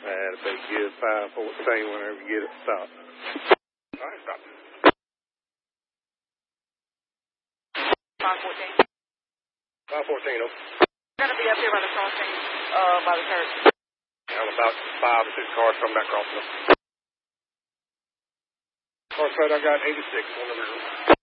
That'll be good. 514 whenever you get it stopped. All right, stop. 514. 514, oh. We're going to be up here by the crossing, by the church. I'm about 5 or 6 cars coming back crossing. Car said I got 86 on the river.